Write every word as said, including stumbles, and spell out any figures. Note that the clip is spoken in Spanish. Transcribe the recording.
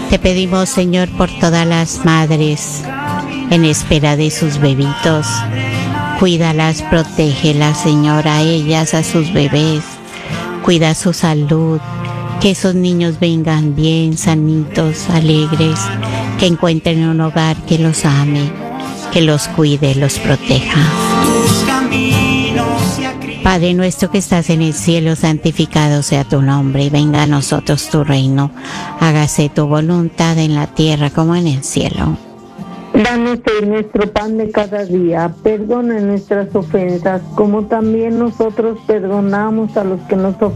Te pedimos, Señor, por todas las madres en espera de sus bebitos. Cuídalas, protégelas, Señor, a ellas, a sus bebés. Cuida su salud. Que esos niños vengan bien, sanitos, alegres. Que encuentren un hogar que los ame, que los cuide, los proteja. Padre nuestro que estás en el cielo, santificado sea tu nombre, y venga a nosotros tu reino. Hágase tu voluntad en la tierra como en el cielo. Danos hoy nuestro pan de cada día. Perdona nuestras ofensas, como también nosotros perdonamos a los que nos ofenden.